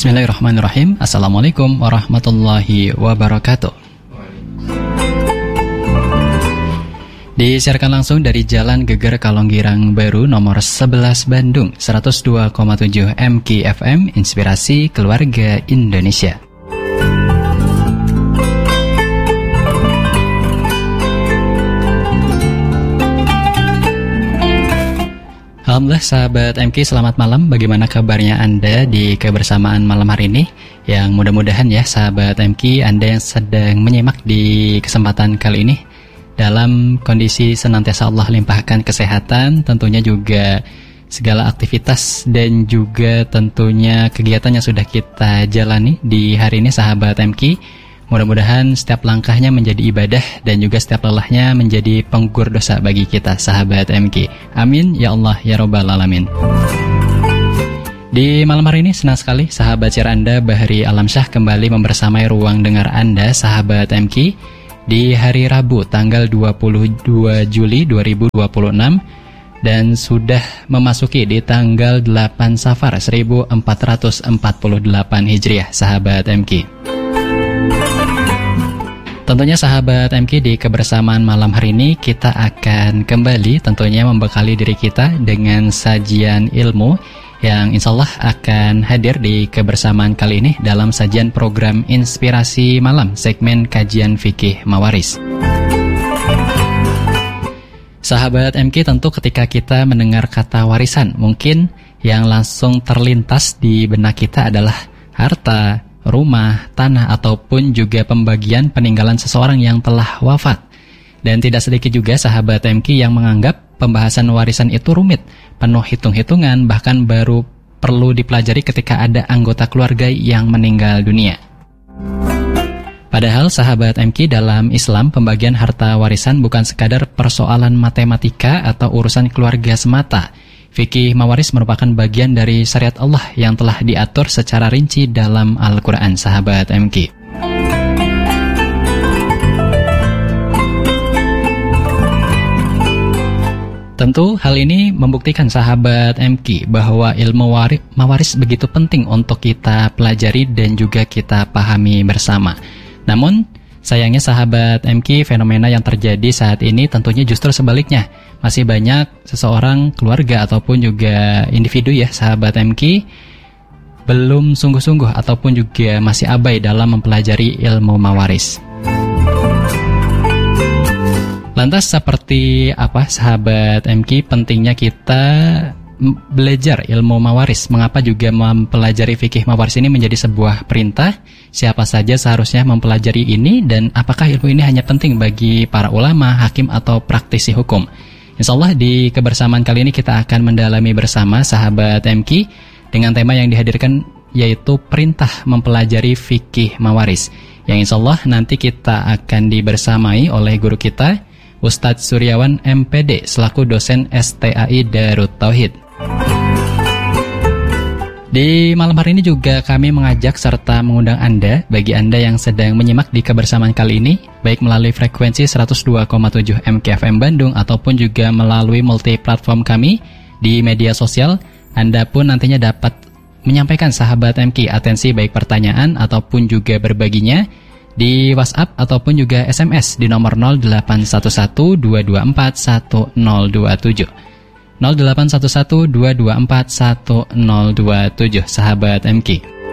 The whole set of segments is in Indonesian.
Bismillahirrahmanirrahim. Assalamualaikum warahmatullahi wabarakatuh. Disiarkan langsung dari Jalan Geger Kalonggirang Baru nomor 11 Bandung, 102,7 MKFM, Inspirasi Keluarga Indonesia. Alhamdulillah sahabat MK, selamat malam. Bagaimana kabarnya Anda di kebersamaan malam hari ini? Yang mudah-mudahan ya sahabat MK, Anda yang sedang menyimak di kesempatan kali ini dalam kondisi senantiasa Allah limpahkan kesehatan, tentunya juga segala aktivitas dan juga tentunya kegiatan yang sudah kita jalani di hari ini sahabat MK. Mudah-mudahan setiap langkahnya menjadi ibadah dan juga setiap lelahnya menjadi penggugur dosa bagi kita sahabat MK. Amin ya Allah ya Rabbal Alamin. Di malam hari ini senang sekali sahabat siar Anda Bahri Alamsyah kembali membersamai ruang dengar Anda sahabat MK di hari Rabu tanggal 22 Juli 2026 dan sudah memasuki di tanggal 8 Safar 1448 Hijriah sahabat MK. Tentunya sahabat MK, di kebersamaan malam hari ini kita akan kembali tentunya membekali diri kita dengan sajian ilmu yang insya Allah akan hadir di kebersamaan kali ini dalam sajian program Inspirasi Malam segmen kajian fikih Mawaris. Sahabat MK, tentu ketika kita mendengar kata warisan, mungkin yang langsung terlintas di benak kita adalah harta, rumah, tanah, ataupun juga pembagian peninggalan seseorang yang telah wafat. Dan tidak sedikit juga sahabat MK yang menganggap pembahasan warisan itu rumit, penuh hitung-hitungan, bahkan baru perlu dipelajari ketika ada anggota keluarga yang meninggal dunia. Padahal sahabat MK, dalam Islam pembagian harta warisan bukan sekadar persoalan matematika atau urusan keluarga semata. Fikih Mawaris merupakan bagian dari syariat Allah yang telah diatur secara rinci dalam Al-Quran sahabat MK. Tentu hal ini membuktikan sahabat MK bahwa ilmu Mawaris begitu penting untuk kita pelajari dan juga kita pahami bersama. Namun sayangnya sahabat MK, fenomena yang terjadi saat ini tentunya justru sebaliknya. Masih banyak seseorang, keluarga ataupun juga individu ya sahabat MK belum sungguh-sungguh ataupun juga masih abai dalam mempelajari ilmu Mawaris. Lantas seperti apa sahabat MK pentingnya kita belajar ilmu Mawaris? Mengapa juga mempelajari fikih Mawaris ini menjadi sebuah perintah? Siapa saja seharusnya mempelajari ini, dan apakah ilmu ini hanya penting bagi para ulama, hakim, atau praktisi hukum? Insyaallah di kebersamaan kali ini kita akan mendalami bersama sahabat MK dengan tema yang dihadirkan yaitu perintah mempelajari fikih Mawaris, yang insyaallah nanti kita akan dibersamai oleh guru kita Ustadz Suryawan MPD selaku dosen STAI Darut Tauhid. Di malam hari ini juga kami mengajak serta mengundang Anda, bagi Anda yang sedang menyimak di kebersamaan kali ini, baik melalui frekuensi 102,7 MKFM Bandung ataupun juga melalui multi platform kami di media sosial. Anda pun nantinya dapat menyampaikan sahabat MK atensi baik pertanyaan ataupun juga berbaginya di WhatsApp ataupun juga SMS di nomor 0811-224-1027. 0811-224-1027 sahabat MK.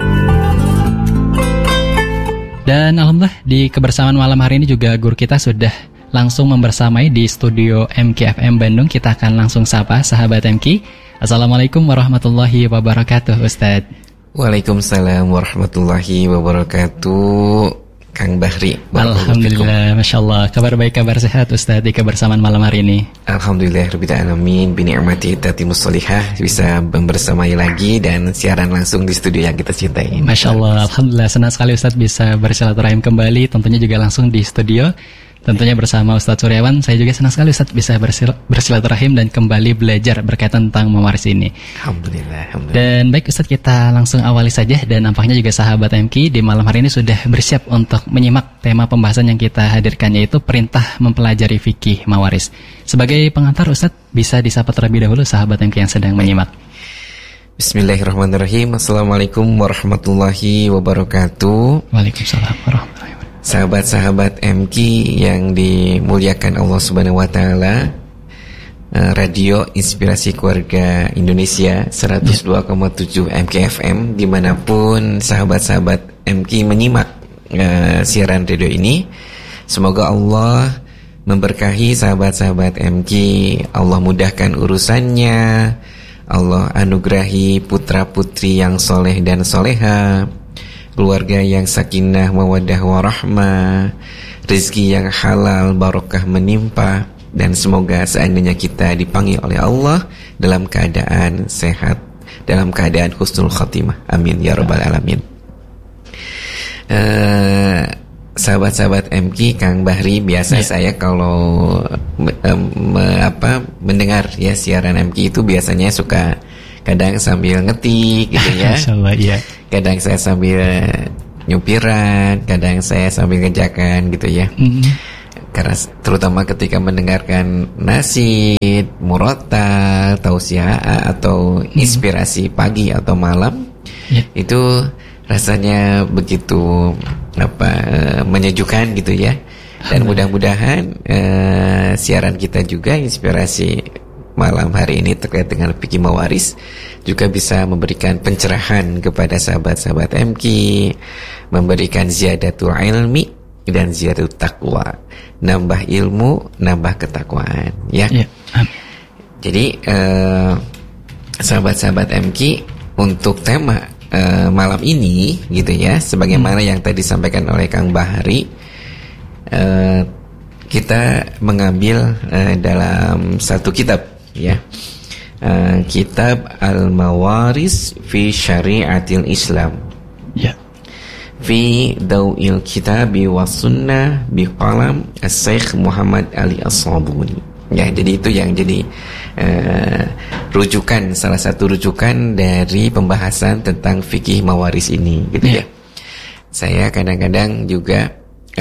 Dan alhamdulillah di kebersamaan malam hari ini juga guru kita sudah langsung membersamai di studio MKFM Bandung. Kita akan langsung sapa sahabat MK. Assalamualaikum warahmatullahi wabarakatuh Ustadz. Waalaikumsalam warahmatullahi wabarakatuh Kang Bahri. Alhamdulillah, Masya Allah. Kabar baik, kabar sehat Ustadz di kebersamaan malam hari ini. Alhamdulillah Rabbil Alamin, bini'mati tatimus sholihah, bisa membersamai lagi dan siaran langsung di studio yang kita cintai. Masya Allah, Alhamdulillah, senang sekali Ustadz bisa bersilaturahim kembali, tentunya juga langsung di studio. Tentunya bersama Ustadz Suryawan, saya juga senang sekali Ustadz bisa bersilaturahim dan kembali belajar berkaitan tentang Mawaris ini. Alhamdulillah, alhamdulillah. Dan baik Ustadz, kita langsung awali saja, dan nampaknya juga sahabat MK di malam hari ini sudah bersiap untuk menyimak tema pembahasan yang kita hadirkan, yaitu perintah mempelajari fikih Mawaris. Sebagai pengantar Ustadz, bisa disapa terlebih dahulu sahabat MK yang sedang menyimak. Bismillahirrahmanirrahim. Assalamualaikum warahmatullahi wabarakatuh. Waalaikumsalam warahmatullahi wabarakatuh. Sahabat-sahabat MK yang dimuliakan Allah Subhanahu wa taala. Radio Inspirasi Keluarga Indonesia 102,7 MKFM, dimanapun sahabat-sahabat MK menyimak siaran radio ini. Semoga Allah memberkahi sahabat-sahabat MK, Allah mudahkan urusannya, Allah anugerahi putra-putri yang soleh dan soleha, keluarga yang sakinah mawaddah warahmah, rezeki yang halal barokah menimpa. Dan semoga seandainya kita dipanggil oleh Allah dalam keadaan sehat, dalam keadaan husnul khatimah. Amin ya rabbal alamin. Sahabat-sahabat MK, Kang Bahri, biasa saya kalau mendengar ya siaran MK itu biasanya suka kadang sambil ngetik gitu ya. Kadang saya sambil nyupiran, kadang saya sambil ngejakan gitu ya. Karena terutama ketika mendengarkan nasyid, murotal, tausiah atau inspirasi pagi atau malam, itu rasanya begitu menyejukkan gitu ya. Dan mudah-mudahan siaran kita juga inspirasi malam hari ini terkait dengan fikih mawaris juga bisa memberikan pencerahan kepada sahabat-sahabat MK, memberikan ziyadatul ilmi dan ziyadatul taqwa, nambah ilmu, nambah ketakwaan ya. Jadi sahabat-sahabat MK, untuk tema malam ini gitu ya, sebagaimana yang tadi disampaikan oleh Kang Bahri, kita mengambil dalam satu kitab ya, kitab Al-Mawaris fi Syari'atil Islam fi Daw'il Kitabi was Sunnah bi qalam As-Syaikh Muhammad Ali As-Sabuni. Ya, jadi itu yang jadi rujukan, salah satu rujukan dari pembahasan tentang fikih mawaris ini gitu ya. Saya kadang-kadang juga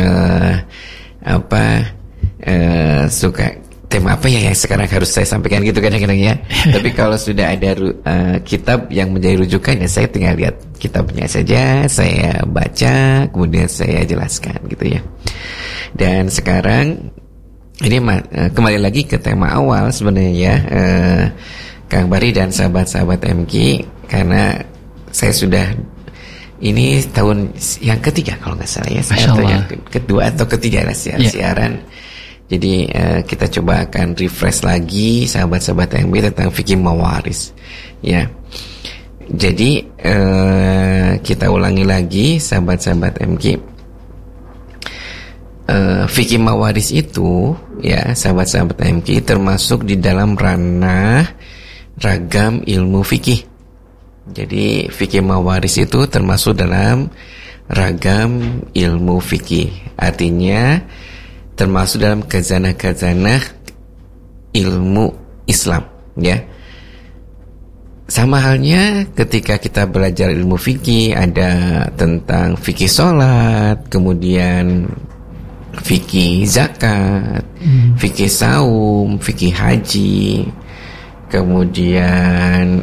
suka tema apa ya yang sekarang harus saya sampaikan gitu kadang-kadang ya. Tapi kalau sudah ada kitab yang menjadi rujukan ya saya tinggal lihat kitabnya saja, saya baca, kemudian saya jelaskan gitu ya. Dan sekarang ini kembali lagi ke tema awal sebenarnya ya, Kang Bahri dan sahabat-sahabat MK, karena saya sudah ini tahun yang ketiga kalau nggak salah ya, atau yang kedua atau ketiga lah siaran. Jadi kita coba akan refresh lagi sahabat-sahabat MK tentang fikih mawaris ya. Jadi kita ulangi lagi sahabat-sahabat MK, fikih mawaris itu ya sahabat-sahabat MK termasuk di dalam ranah ragam ilmu fikih. Jadi fikih mawaris itu termasuk dalam ragam ilmu fikih, artinya termasuk dalam khazanah-khazanah ilmu Islam ya. Sama halnya ketika kita belajar ilmu fikih, ada tentang fikih sholat, kemudian fikih zakat, fikih saum, fikih haji, kemudian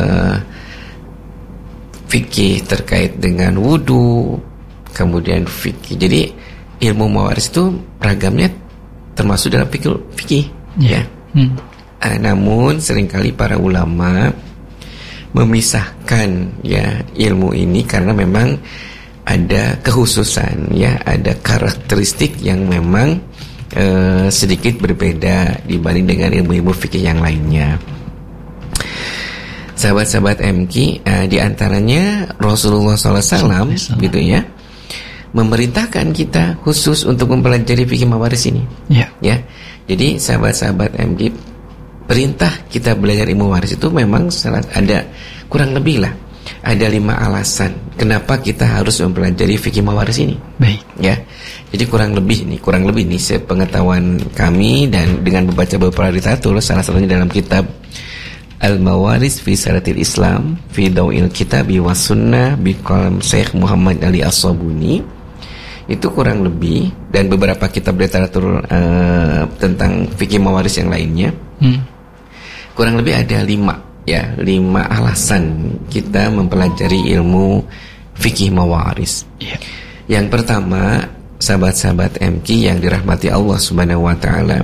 fikih terkait dengan wudu, kemudian fikih. Jadi ilmu mawaris itu ragamnya termasuk dalam fikih ya. Namun seringkali para ulama memisahkan ya ilmu ini karena memang ada kekhususan ya, ada karakteristik yang memang sedikit berbeda dibanding dengan ilmu-ilmu fikih yang lainnya. Sahabat-sahabat MK, di antaranya Rasulullah SAW gitu ya, memerintahkan kita khusus untuk mempelajari fikih mawaris ini ya. Jadi sahabat-sahabat MK, perintah kita belajar ilmu waris itu memang ada kurang lebih lah, ada 5 alasan kenapa kita harus mempelajari fikih mawaris ini. Baik ya. Jadi kurang lebih nih sepengetahuan kami dan dengan membaca beberapa literatur, salah satunya dalam kitab Al-Mawaris fi Syari'atil Islam fi Daw'il Kitabi was Sunnah bi qalam Syekh Muhammad Ali As-Sabuni, itu kurang lebih, dan beberapa kitab literatur tentang fikih mawaris yang lainnya, kurang lebih ada 5 ya, 5 alasan kita mempelajari ilmu fikih mawaris. Yang pertama, sahabat-sahabat MQ yang dirahmati Allah Subhanahu wa taala.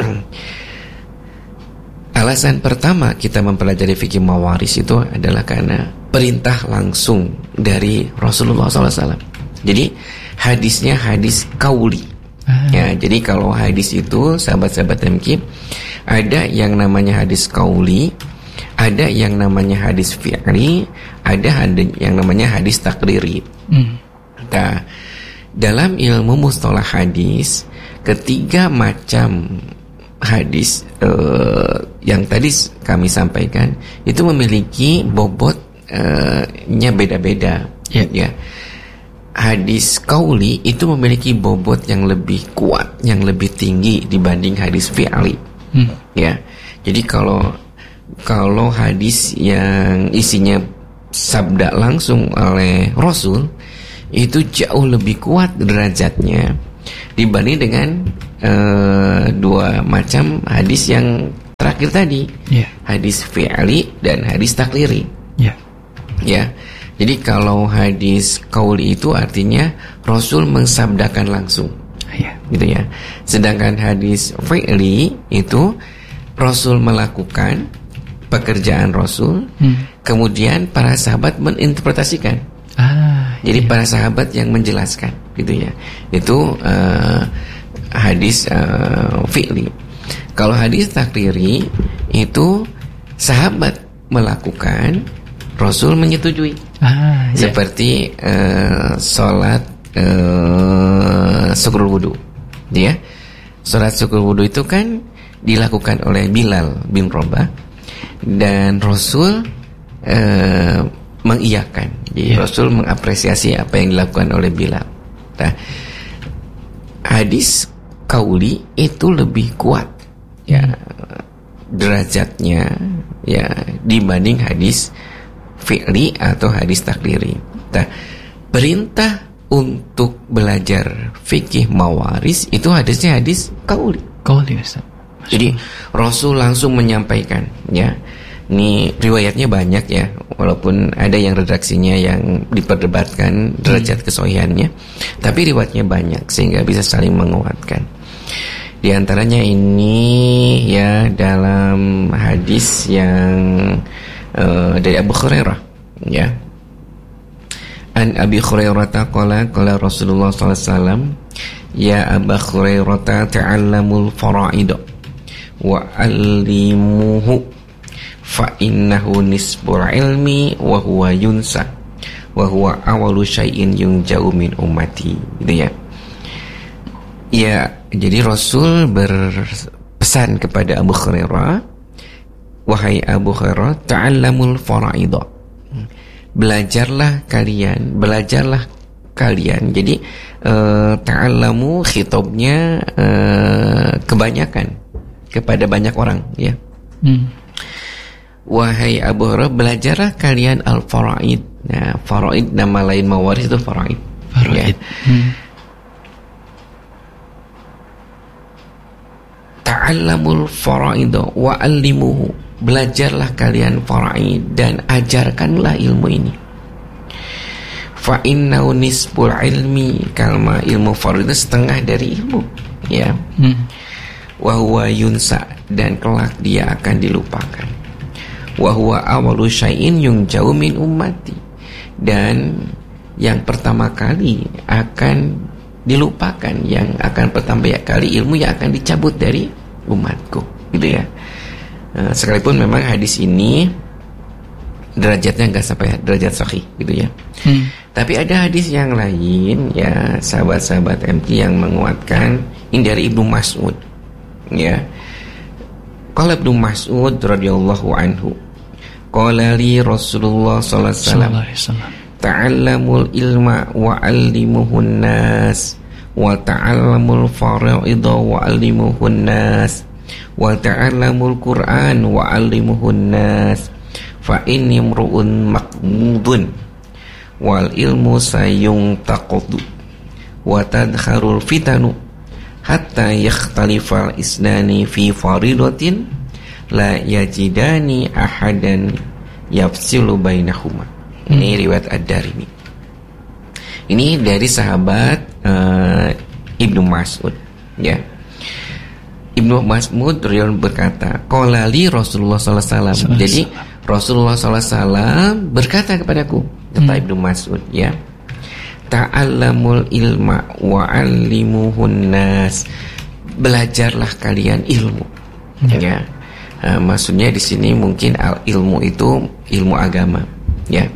Alasan pertama kita mempelajari fikih mawaris itu adalah karena perintah langsung dari Rasulullah SAW. Jadi hadisnya hadis kauli. Ya, jadi kalau hadis itu sahabat-sahabat MQ ada yang namanya hadis kauli, ada yang namanya hadis fi'li, ada yang namanya hadis takriri. Nah, dalam ilmu mustalah hadis, ketiga macam hadis yang tadi kami sampaikan itu memiliki bobotnya beda-beda. Ya. Hadis kauli itu memiliki bobot yang lebih kuat, yang lebih tinggi dibanding hadis fi'li. Ya. Jadi kalau hadis yang isinya sabda langsung oleh Rasul itu jauh lebih kuat derajatnya dibanding dengan 2 macam hadis yang terakhir tadi, hadis fi'li dan hadis takliri. Ya. Jadi kalau hadis kauli itu artinya Rasul mensabdakan langsung, gitu ya. Sedangkan hadis fi'li itu Rasul melakukan pekerjaan Rasul, kemudian para sahabat meninterpretasikan. Jadi para sahabat yang menjelaskan, gitu ya. Itu hadis fi'li. Kalau hadis takriri itu sahabat melakukan, Rasul menyetujui. Seperti sholat syukur wudu, ya. Sholat syukur wudu itu kan dilakukan oleh Bilal bin Rabah dan Rasul mengiyakan. Jadi Rasul mengapresiasi apa yang dilakukan oleh Bilal. Nah, hadis kauli itu lebih kuat, ya, derajatnya, ya, dibanding hadis fi'li atau hadis takliri. Nah, perintah untuk belajar fikih mawaris itu hadisnya hadis kauli. Ustaz. Jadi Rasul langsung menyampaikan, ya. Ini riwayatnya banyak, ya, walaupun ada yang redaksinya yang diperdebatkan derajat kesohihannya, tapi riwayatnya banyak sehingga bisa saling menguatkan. Di antaranya ini, ya, dalam hadis yang dari Abu Hurairah, ya. An Abi Hurairah qala Rasulullah sallallahu alaihi wasallam, ya Abu Hurairah ta'allamul fara'id wa 'allimuhu fa innahu nisbul ilmi wa huwa yunsa wa huwa awalu syai'in yunja'u min ummati, gitu ya. Ya, jadi Rasul berpesan kepada Abu Hurairah, wahai Abu Hurairah, ta'allamul fara'id, belajarlah kalian. Jadi ta'allamu khitabnya kebanyakan, kepada banyak orang, ya. Wahai Abu Hurairah, belajarlah kalian al-fara'id. Nah, fara'id nama lain mawaris itu fara'id. Ya. Ta'allamul fara'id wa 'allimuhu, belajarlah kalian fara'id dan ajarkanlah ilmu ini. Fa innahu nisbul ilmi, kalma ilmu fara'id itu setengah dari ilmu, ya. Wa huwa yunsa, dan kelak dia akan dilupakan. Wa huwa awalu syai'in yunja'u min ummati, dan yang pertama kali akan dilupakan, yang akan pertama kali ilmu yang akan dicabut dari umatku, gitu ya. Sekalipun memang hadis ini derajatnya nggak sampai derajat sahih, gitu ya. Tapi ada hadis yang lain, ya, sahabat-sahabat MQ yang menguatkan. Ini dari Ibnu Mas'ud, ya. Qala Ibnu Mas'ud radhiyallahu anhu, qala li Rasulullah sallallahu alaihi wasallam, ta'allamul ilma wa 'allimuhun nas wa ta'allamul fara'id wa 'allimuhun nas wa ta'allamul Qur'an wa 'allimuhun nas fa inni imru'un maqmudun wal ilmu sayuntaqadu wa tadkharul fitanu hatta yakhtalifal isnani fi faridatin la yajidani ahadan yafsilu bainahuma. Ini riwayat Ad-Darimi. Ini dari sahabat Ibnu Mas'ud, ya. Ibnu Mas'ud berkata, qala li Rasulullah sallallahu alaihi wasallam. Jadi Rasulullah sallallahu alaihi wasallam berkata kepadaku, kata Ibnu Mas'ud, ya. Ta'allamul ilma wa 'allimuhun nas. Belajarlah kalian ilmu. Ya. Maksudnya di sini mungkin ilmu itu ilmu agama, ya.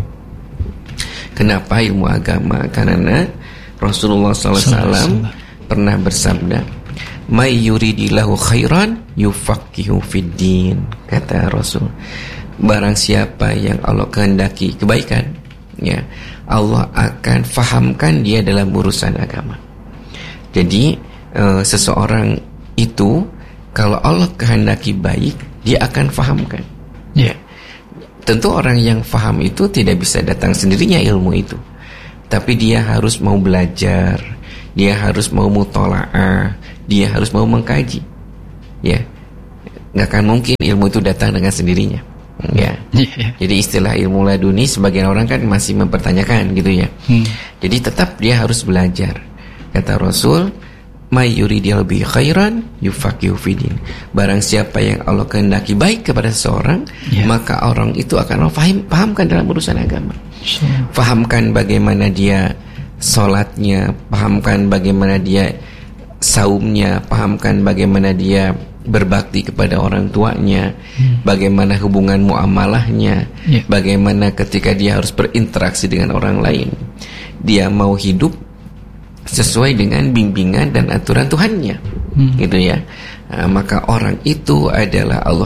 Kenapa ilmu agama? Karena Rasulullah SAW pernah bersabda, "May yuridillahu khairan yufaqihu fiddin." Kata Rasul, barang siapa yang Allah kehendaki kebaikan, ya, Allah akan fahamkan dia dalam urusan agama. Jadi seseorang itu kalau Allah kehendaki baik, dia akan fahamkan. Ya. Tentu orang yang faham itu tidak bisa datang sendirinya ilmu itu, tapi dia harus mau belajar, dia harus mau mutola'ah, dia harus mau mengkaji. Ya, nggak akan mungkin ilmu itu datang dengan sendirinya. Ya, jadi istilah ilmu laduni sebagian orang kan masih mempertanyakan gitu ya. Jadi tetap dia harus belajar. Kata Rasul, may yuridil bi khairan yufaqihu fiddin. Barang siapa yang Allah kehendaki baik kepada seseorang, maka orang itu akan pahamkan dalam urusan agama. Fahamkan bagaimana dia salatnya, pahamkan bagaimana dia saumnya, pahamkan bagaimana dia berbakti kepada orang tuanya, bagaimana hubungan muamalahnya, bagaimana ketika dia harus berinteraksi dengan orang lain. Dia mau hidup sesuai dengan bimbingan dan aturan Tuhannya, gitu ya. Maka orang itu adalah Allah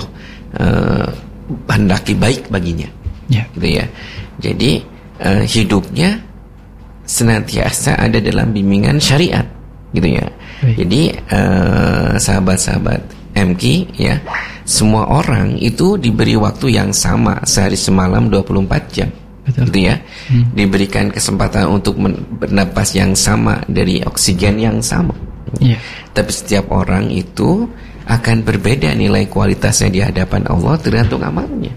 hendaki baik baginya, gitu ya. Jadi hidupnya senantiasa ada dalam bimbingan syariat, gitu ya. Jadi sahabat-sahabat MQ, ya, semua orang itu diberi waktu yang sama, sehari semalam 24 jam. Gitu ya. Diberikan kesempatan untuk bernapas yang sama dari oksigen yang sama. Tapi setiap orang itu akan berbeda nilai kualitasnya di hadapan Allah tergantung amalnya.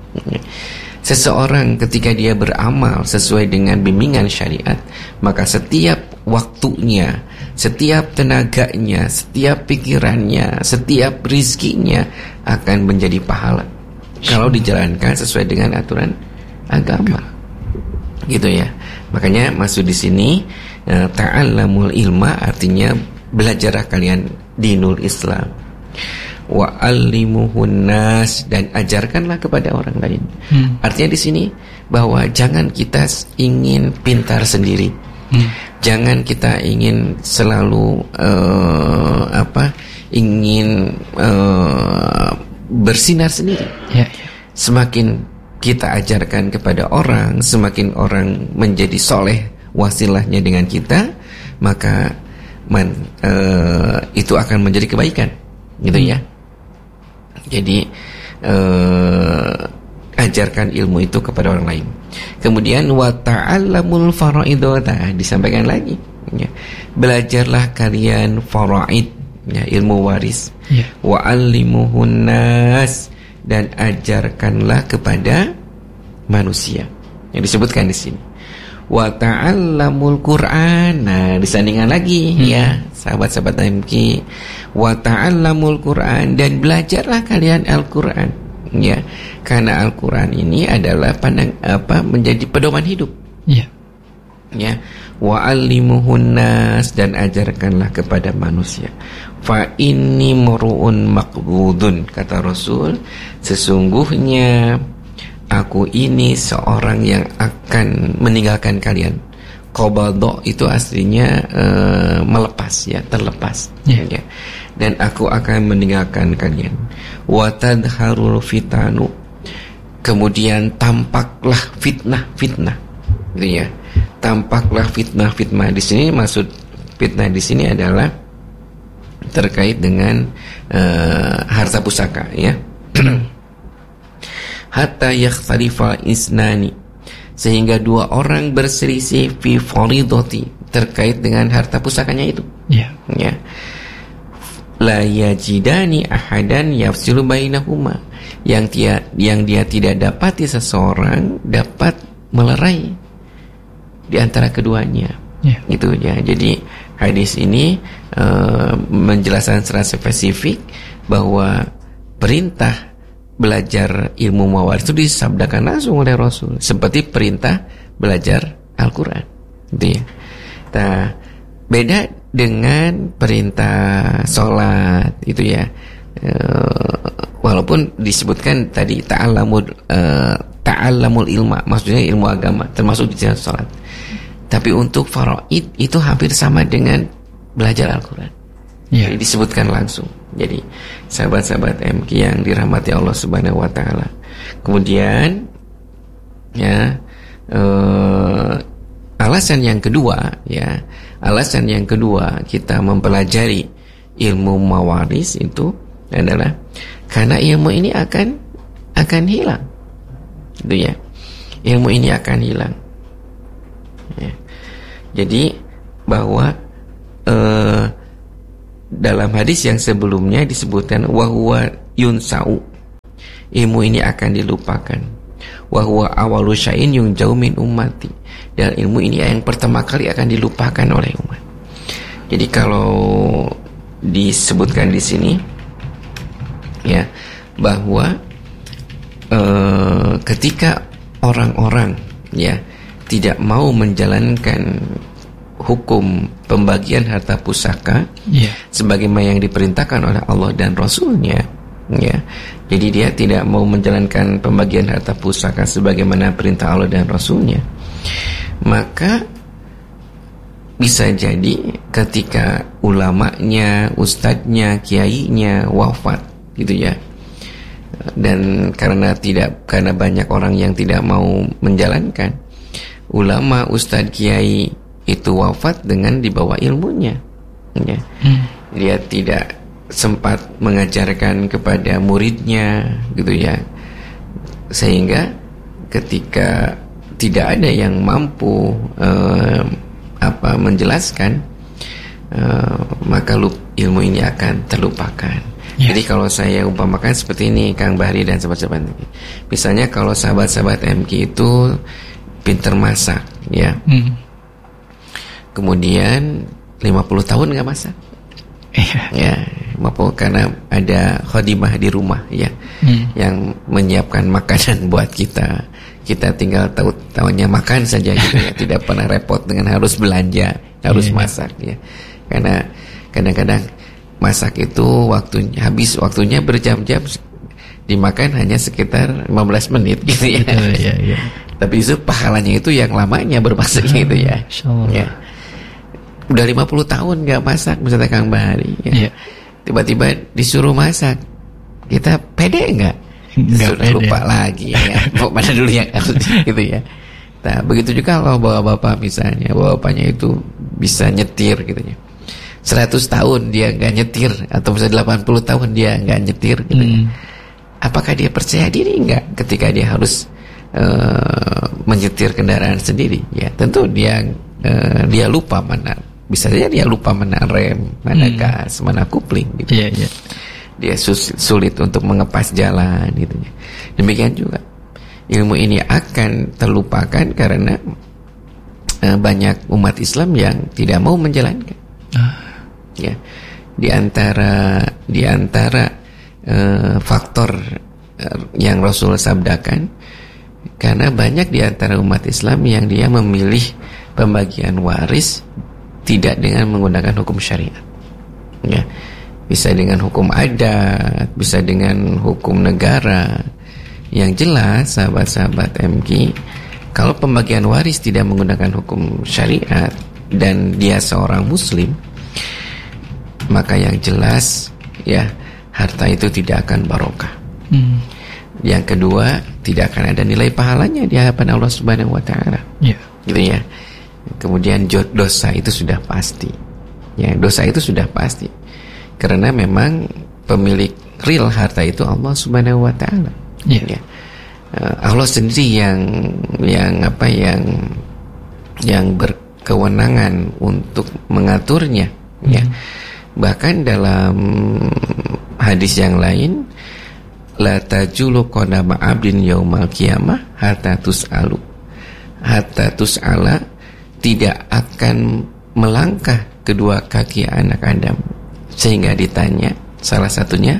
Seseorang ketika dia beramal sesuai dengan bimbingan syariat, maka setiap waktunya, setiap tenaganya, setiap pikirannya, setiap rizkinya akan menjadi pahala kalau dijalankan sesuai dengan aturan agama, gitu ya. Makanya masuk di sini ta'allamul ilma, artinya belajarlah kalian dinul Islam, wa 'allimuhun nas, dan ajarkanlah kepada orang lain. Artinya di sini bahwa jangan kita ingin pintar sendiri, jangan kita ingin selalu ingin bersinar sendiri. Semakin kita ajarkan kepada orang, semakin orang menjadi soleh wasilahnya dengan kita, maka itu akan menjadi kebaikan, gitu ya. Jadi ajarkan ilmu itu kepada orang lain. Kemudian wa ta'allamul faraidh, disampaikan lagi, ya. Belajarlah kalian faraid, ya, ilmu waris. Wa 'allimuhun nas, dan ajarkanlah kepada manusia. Yang disebutkan di sini. Wa ta'allamul Qur'an. Nah, disandingkan lagi, ya, sahabat-sahabat MQ. Wa ta'allamul Qur'an, dan belajarlah kalian Al-Qur'an, ya. Karena Al-Qur'an ini adalah menjadi pedoman hidup. Ya. Wa 'allimuhun nas, dan ajarkanlah kepada manusia. Fa inni mur'un maqbudun, kata Rasul, sesungguhnya aku ini seorang yang akan meninggalkan kalian. Qabadha itu aslinya melepas, ya, terlepas, ya. Dan aku akan meninggalkan kalian. Wa tadharul fitanu, kemudian tampaklah fitnah, gitu ya. Tampaklah fitnah. Di sini maksud fitnah di sini adalah terkait dengan harta pusaka, ya. Hatta yakhtalifa isnani, sehingga dua orang berselisih fi faridati, terkait dengan harta pusakanya itu. Ya. la yajidani ahadan yafsilu bainahuma, yang dia tidak dapati seseorang dapat melerai di antara keduanya. Gitu ya. Jadi hadis ini menjelaskan secara spesifik bahwa perintah belajar ilmu mawaris itu disabdakan langsung oleh Rasul, seperti perintah belajar Al-Quran, gitu ya. Nah, beda dengan perintah sholat itu ya. Walaupun disebutkan tadi ta'allamul ilma, maksudnya ilmu agama, termasuk di dalam sholat. Tapi untuk faraid itu hampir sama dengan belajar Al-Quran. Jadi disebutkan langsung. Jadi sahabat-sahabat MK yang dirahmati Allah Subhanahu wa taala. Kemudian ya alasan yang kedua kita mempelajari ilmu mawaris itu adalah karena ilmu ini akan hilang. Gitu ya. Ilmu ini akan hilang. Ya. Jadi bahwa dalam hadis yang sebelumnya disebutkan wahwa yunsau, ilmu ini akan dilupakan. Wahwa awalu syai'in yunjau min ummati, dan ilmu ini yang pertama kali akan dilupakan oleh umat. Jadi kalau disebutkan di sini ya bahwa ketika orang-orang ya tidak mau menjalankan hukum pembagian harta pusaka sebagaimana yang diperintahkan oleh Allah dan Rasulnya, ya. Jadi dia tidak mau menjalankan pembagian harta pusaka sebagaimana perintah Allah dan Rasulnya. Maka bisa jadi ketika ulamanya, ustadznya, kiainya wafat, gitu ya. Dan karena banyak orang yang tidak mau menjalankan, ulama, ustadz, kiai itu wafat dengan dibawa ilmunya, ya. Dia tidak sempat mengajarkan kepada muridnya, gitu ya, sehingga ketika tidak ada yang mampu menjelaskan, maka ilmu ini akan terlupakan. Jadi kalau saya umpamakan seperti ini, Kang Bahri dan sahabat-sahabat, misalnya kalau sahabat-sahabat MK itu pinter masak, ya. Kemudian 50 tahun nggak masak, ya, karena ada khadimah di rumah, ya, yang menyiapkan makanan buat kita. Kita tinggal tahunya makan saja, gitu ya, tidak pernah repot dengan harus belanja, harus masak, ya. Karena kadang-kadang masak itu waktunya berjam-jam, dimakan hanya sekitar 15 menit, gitu ya. Tapi itu pahalanya itu yang lamanya bermasaknya itu, ya. Ya. Udah 50 tahun gak masak, misalnya Kang Bahari, ya. Tiba-tiba disuruh masak, kita pede nggak pede. Lupa lagi, ya. Mana dulu yang harus, gitu ya. Nah, begitu juga kalau bapak-bapak misalnya, bapaknya itu bisa nyetir, gitu ya. 100 tahun dia nggak nyetir, atau misalnya 80 tahun dia nggak nyetir, gitu ya. Apakah dia percaya diri nggak ketika dia harus menyetir kendaraan sendiri? Ya, tentu dia lupa bisa saja dia lupa mana rem, mana gas, mana kupling, gitu. Dia sulit untuk mengepas jalan, gitu. Demikian juga ilmu ini akan terlupakan karena banyak umat Islam yang tidak mau menjalankan. Ya, di antara faktor yang Rasul sabdakan, karena banyak di antara umat Islam yang dia memilih pembagian waris tidak dengan menggunakan hukum syariat, ya, bisa dengan hukum adat, bisa dengan hukum negara. Yang jelas, sahabat-sahabat MK, kalau pembagian waris tidak menggunakan hukum syariat dan dia seorang muslim, maka yang jelas, ya, harta itu tidak akan barokah. Yang kedua, tidak akan ada nilai pahalanya di hadapan Allah Subhanahu wa taala. Gitu ya. Kemudian dosa itu sudah pasti. Ya, dosa itu sudah pasti. Karena memang pemilik real harta itu Allah Subhanahu wa taala. Ya. Allah sendiri yang berkewenangan untuk mengaturnya, ya. Bahkan dalam hadis yang lain, la tajulu qadama 'abdin yaumal qiyamah hatta tus'alu. Hatta tus'ala, tidak akan melangkah kedua kaki anak Adam sehingga ditanya, salah satunya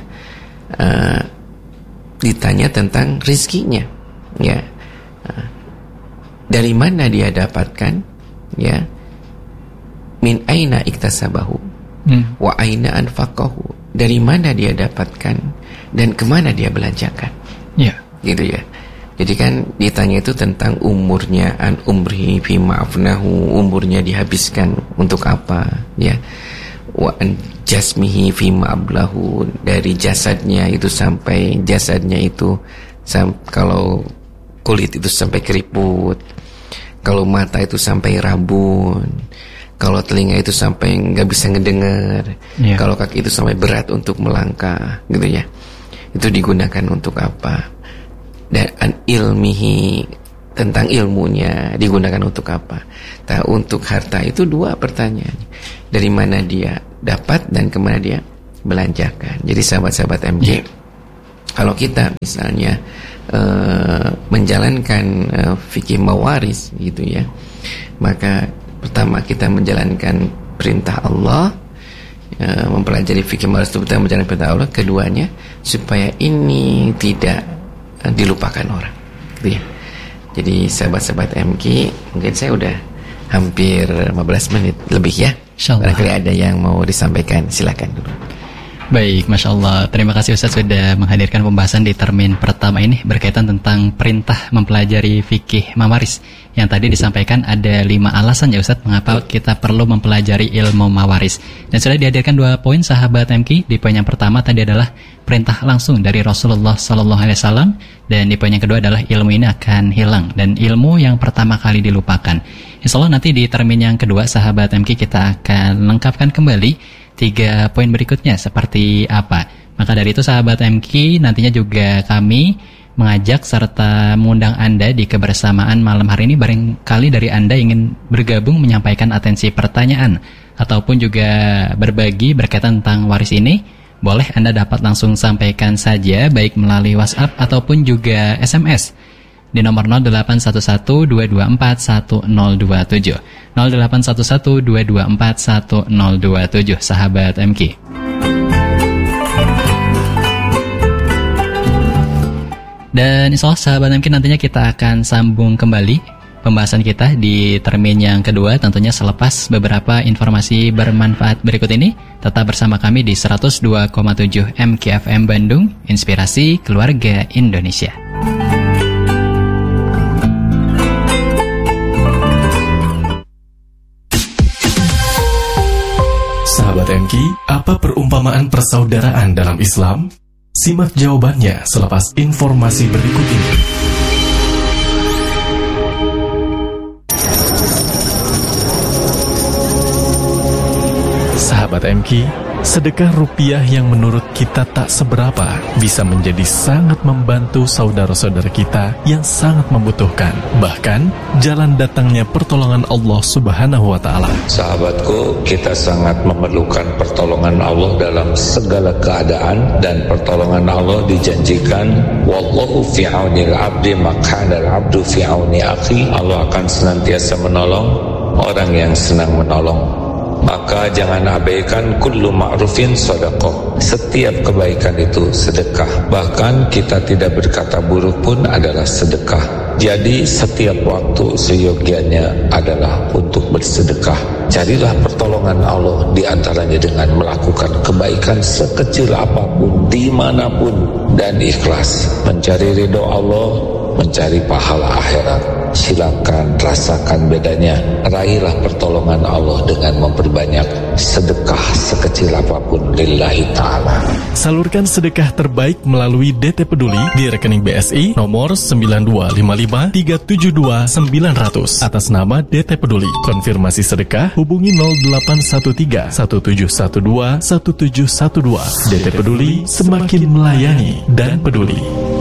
ditanya tentang rizkinya, ya. Dari mana dia dapatkan, ya? Min aina iktasabahu wa aina anfaqahu, dari mana dia dapatkan dan kemana dia belanjakan, ya, gitu ya. Jadi kan ditanya itu tentang umurnya, an umrihi fi ma'afnahu, umurnya dihabiskan untuk apa, ya. Wa an jasmihi fi ma'ablahu, dari jasadnya itu sampai jasadnya itu kalau kulit itu sampai keriput, kalau mata itu sampai rabun, kalau telinga itu sampai nggak bisa ngedengar, kalau kaki itu sampai berat untuk melangkah, gitu ya. Itu digunakan untuk apa? Dan an ilmihi, tentang ilmunya digunakan untuk apa? Nah, untuk harta itu dua pertanyaan. Dari mana dia dapat dan kemana dia belanjakan. Jadi sahabat-sahabat MG, kalau kita misalnya menjalankan fikih mawaris, gitu ya, maka pertama kita menjalankan perintah Allah, mempelajari fikih mawaris itu pertama menjalankan perintah Allah. Keduanya supaya ini tidak dilupakan orang, gitu ya. Jadi sahabat-sahabat MG, mungkin saya udah hampir 15 menit lebih ya. Barangkali ada yang mau disampaikan, silakan dulu. Baik, Masya Allah. Terima kasih Ustaz sudah menghadirkan pembahasan di termin pertama ini berkaitan tentang perintah mempelajari fikih mawaris. Yang tadi disampaikan ada 5 alasan ya Ustaz mengapa kita perlu mempelajari ilmu mawaris. Dan sudah dihadirkan 2 poin sahabat MK. Di poin yang pertama tadi adalah perintah langsung dari Rasulullah SAW, dan di poin yang kedua adalah ilmu ini akan hilang dan ilmu yang pertama kali dilupakan. Insya Allah nanti di termin yang kedua sahabat MK kita akan lengkapkan kembali 3 poin berikutnya seperti apa. Maka dari itu sahabat MK, nantinya juga kami mengajak serta mengundang Anda di kebersamaan malam hari ini. Barangkali dari Anda ingin bergabung menyampaikan atensi pertanyaan ataupun juga berbagi berkaitan tentang waris ini, boleh Anda dapat langsung sampaikan saja baik melalui WhatsApp ataupun juga SMS di nomor 0811-224-1027 0811-224-1027 sahabat MK. Dan insya Allah sahabat MK, nantinya kita akan sambung kembali pembahasan kita di termin yang kedua, tentunya selepas beberapa informasi bermanfaat berikut ini. Tetap bersama kami di 102,7 MKFM Bandung, Inspirasi Keluarga Indonesia. Sahabat MK, apa perumpamaan persaudaraan dalam Islam? Simak jawabannya selepas informasi berikut ini. Sahabat MK, sedekah rupiah yang menurut kita tak seberapa bisa menjadi sangat membantu saudara-saudara kita yang sangat membutuhkan. Bahkan, jalan datangnya pertolongan Allah Subhanahu wa Ta'ala. Sahabatku, kita sangat memerlukan pertolongan Allah dalam segala keadaan, dan pertolongan Allah dijanjikan, wallahu fi aunil abdi maq'anal abdu fi auni akhi. Allah akan senantiasa menolong orang yang senang menolong. Maka jangan abaikan kullu ma'rufin sedekah. Setiap kebaikan itu sedekah. Bahkan kita tidak berkata buruk pun adalah sedekah. Jadi setiap waktu seyogianya adalah untuk bersedekah. Carilah pertolongan Allah diantaranya dengan melakukan kebaikan sekecil apapun, dimanapun, dan ikhlas. Mencari ridho Allah, mencari pahala akhirat. Silakan rasakan bedanya. Raihlah pertolongan Allah dengan memperbanyak sedekah sekecil apapun lillahi ta'ala. Salurkan sedekah terbaik melalui DT Peduli di rekening BSI nomor 9255372900 atas nama DT Peduli. Konfirmasi sedekah hubungi 0813 1712 1712. DT Peduli, semakin melayani dan peduli.